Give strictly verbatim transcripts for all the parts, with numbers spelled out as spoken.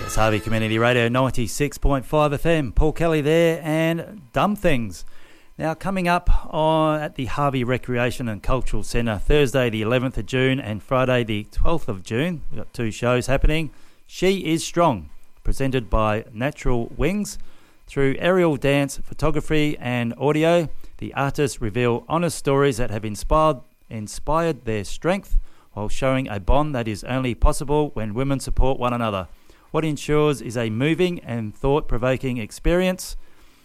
It's Harvey Community Radio ninety-six point five F M. Paul Kelly there and Dumb Things. Now coming up on at the Harvey Recreation and Cultural Centre Thursday the eleventh of June and Friday the twelfth of June. We've got two shows happening. She is Strong, presented by Natural Wings. Through aerial dance, photography and audio, the artists reveal honest stories that have inspired, inspired their strength while showing a bond that is only possible when women support one another. What ensures is a moving and thought-provoking experience.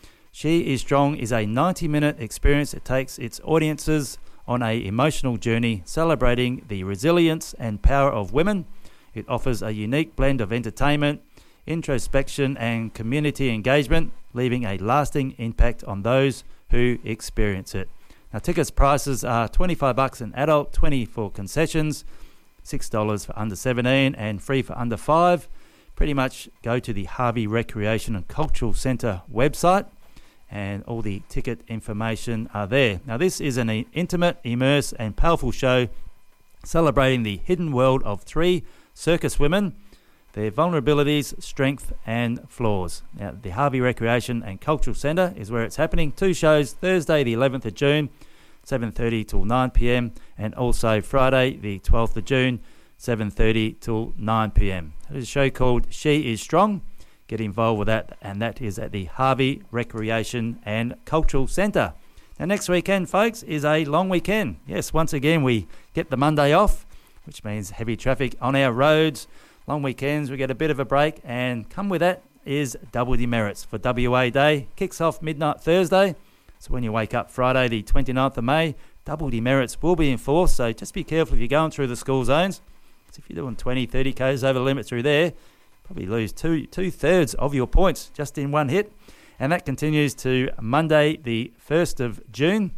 She is Strong is a ninety-minute experience that takes its audiences on an emotional journey celebrating the resilience and power of women. It offers a unique blend of entertainment, introspection and community engagement, leaving a lasting impact on those who experience it. Now, tickets prices are twenty-five bucks an adult, twenty dollars for concessions, six dollars for under seventeen and free for under five. Pretty much go to the Harvey Recreation and Cultural Centre website and all the ticket information are there. Now, this is an intimate, immersive and powerful show celebrating the hidden world of three circus women, their vulnerabilities, strength and flaws. Now, the Harvey Recreation and Cultural Centre is where it's happening. Two shows, Thursday the eleventh of June, seven thirty till nine p.m. and also Friday the twelfth of June, seven thirty till nine p.m. There's a show called She is Strong. Get involved with that, and that is at the Harvey Recreation and Cultural Centre. Now, next weekend, folks, is a long weekend. Yes, once again, we get the Monday off, which means heavy traffic on our roads. Long weekends, we get a bit of a break, and come with that is double demerits for W A Day. Kicks off midnight Thursday, so when you wake up Friday the twenty-ninth of May, double demerits will be enforced, so just be careful if you're going through the school zones. So if you're doing twenty, thirty k's over the limit through there, probably lose two, two-thirds of your points just in one hit. And that continues to Monday the first of June,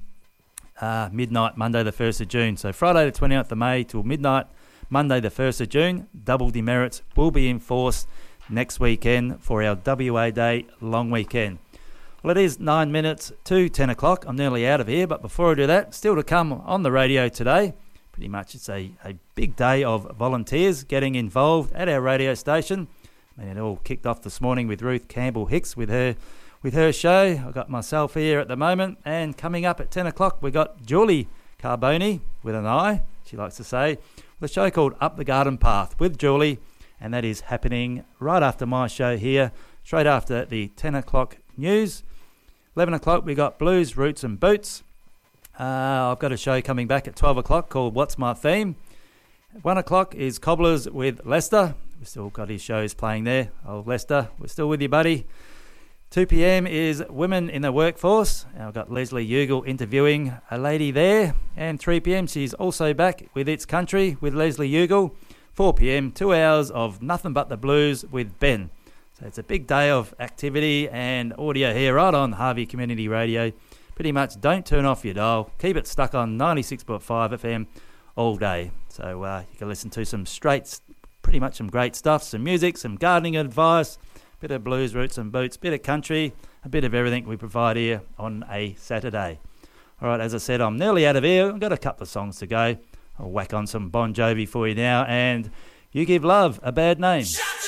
uh, midnight Monday the first of June. So Friday the twenty-ninth of May till midnight Monday the first of June, double demerits will be enforced next weekend for our W A Day long weekend. Well, it is nine minutes to ten o'clock. I'm nearly out of here, but before I do that, still to come on the radio today, pretty much it's a, a big day of volunteers getting involved at our radio station. I mean, it all kicked off this morning with Ruth Campbell Hicks with her with her show. I've got myself here at the moment, and coming up at ten o'clock we've got Julie Carboni with an I, she likes to say, with a show called Up the Garden Path with Julie, and that is happening right after my show here, straight after the ten o'clock news. eleven o'clock we got Blues, Roots and Boots. Uh, I've got a show coming back at twelve o'clock called What's My Theme. one o'clock is Cobblers with Lester. We've still got his shows playing there. Oh, Lester, we're still with you, buddy. two p.m. is Women in the Workforce. And I've got Leslie Ugle interviewing a lady there. And three p.m. she's also back with It's Country with Leslie Ugle. four p.m. two hours of Nothing But the Blues with Ben. So it's a big day of activity and audio here right on Harvey Community Radio. Pretty much don't turn off your dial. Keep it stuck on ninety-six point five F M all day. So uh, you can listen to some straight, pretty much some great stuff, some music, some gardening advice, bit of blues, roots and boots, bit of country, a bit of everything we provide here on a Saturday. All right, as I said, I'm nearly out of here. I've got a couple of songs to go. I'll whack on some Bon Jovi for you now, and You Give Love a Bad Name.